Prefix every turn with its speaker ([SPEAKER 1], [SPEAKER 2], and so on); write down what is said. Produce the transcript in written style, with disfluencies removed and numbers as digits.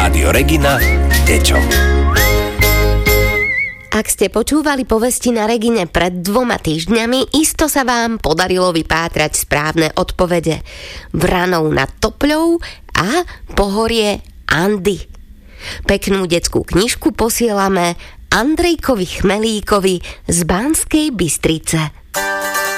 [SPEAKER 1] Rádio Regina deťom.
[SPEAKER 2] Ak ste počúvali povesti na Regine pred 2 týždňami, isto sa vám podarilo vypátrať správne odpovede. Vranou nad Topľou a Pohorie Andy. Peknú detskú knižku posielame Andrejkovi Chmelíkovi z Banskej Bystrice.